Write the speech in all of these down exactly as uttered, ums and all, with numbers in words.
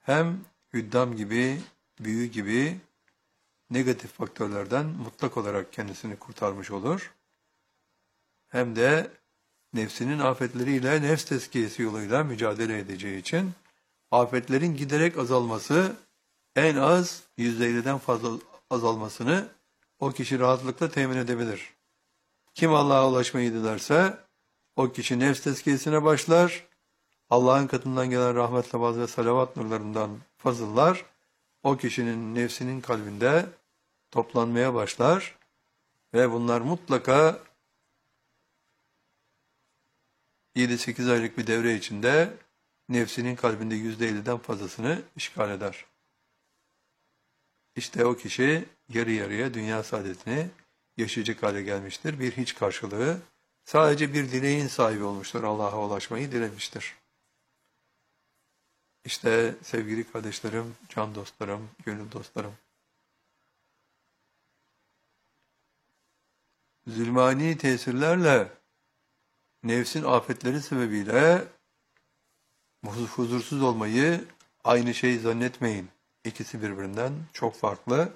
hem hüddam gibi, büyü gibi negatif faktörlerden mutlak olarak kendisini kurtarmış olur. Hem de nefsinin afetleriyle nefs tezkiyesi yoluyla mücadele edeceği için afetlerin giderek azalması, en az yüzde elliden fazla azalmasını o kişi rahatlıkla temin edebilir. Kim Allah'a ulaşmayı dilerse o kişi nefs tezkiyesine başlar. Allah'ın katından gelen rahmetle vaz ve salavat nurlarından fazıllar o kişinin nefsinin kalbinde toplanmaya başlar ve bunlar mutlaka yedi sekiz aylık bir devre içinde nefsinin kalbinde yüzde elliden fazlasını işgal eder. İşte o kişi yarı yarıya dünya saadetini yaşayacak hale gelmiştir. Bir hiç karşılığı, sadece bir dileğin sahibi olmuştur. Allah'a ulaşmayı dilemiştir. İşte sevgili kardeşlerim, can dostlarım, gönül dostlarım. Zulmani tesirlerle, nefsin afetleri sebebiyle huzursuz olmayı aynı şey zannetmeyin. İkisi birbirinden çok farklı.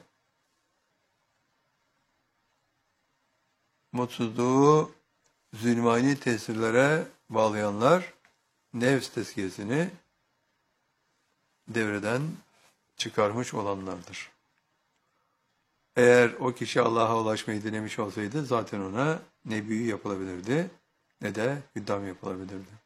Mutsuzluğu zulmani tesirlere bağlayanlar nefs tezkiyesini devreden çıkarmış olanlardır. Eğer o kişi Allah'a ulaşmayı dilemiş olsaydı zaten ona ne büyü yapılabilirdi ne de hüddam yapılabilirdi.